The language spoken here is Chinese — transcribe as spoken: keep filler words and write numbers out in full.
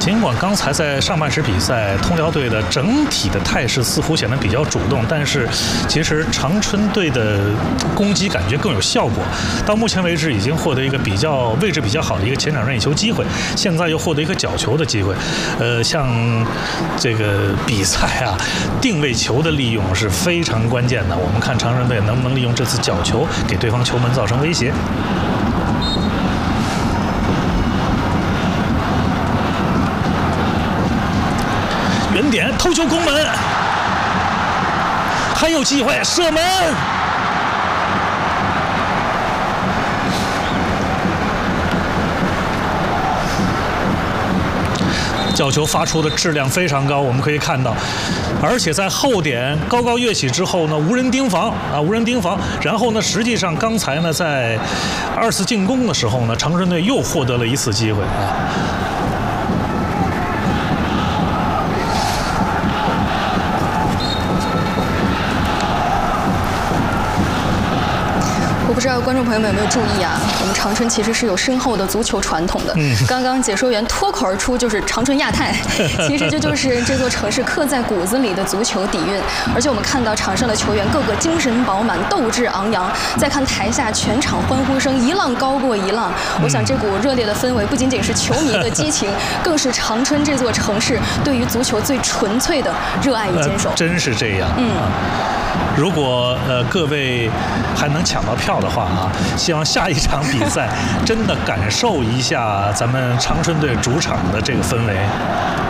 尽管刚才在上半时比赛，通辽队的整体的态势似乎显得比较主动，但是其实长春队的攻击感觉更有效果。到目前为止，已经获得一个比较位置比较好的一个前场任意球机会，现在又获得一个角球的机会。呃，像这个比赛啊，定位球的利用是非常关键的。我们看长春队能不能利用这次角球给对方球门造成威胁。远点头球攻门，还有机会射门。角球发出的质量非常高，我们可以看到，而且在后点高高跃起之后呢，无人盯防啊，无人盯防。然后呢，实际上刚才呢，在二次进攻的时候呢，长春队又获得了一次机会啊。 我不知道观众朋友们有没有注意啊？我们长春其实是有深厚的足球传统的。嗯，刚刚解说员脱口而出就是长春亚泰，其实这就是这座城市刻在骨子里的足球底蕴。而且我们看到场上的球员个个精神饱满、斗志昂扬。再看台下全场欢呼声一浪高过一浪，我想这股热烈的氛围不仅仅是球迷的激情，更是长春这座城市对于足球最纯粹的热爱与坚守。 呃、真是这样。嗯。如果呃各位还能抢到票的话啊，希望下一场比赛真的感受一下咱们长春队主场的这个氛围。